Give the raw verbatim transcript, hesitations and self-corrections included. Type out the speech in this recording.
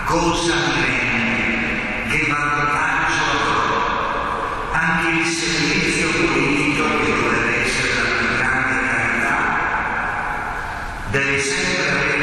cosa mi rende, che vantaggio avrò. Anche il servizio politico, che dovrebbe essere la più grande carità, deve sempre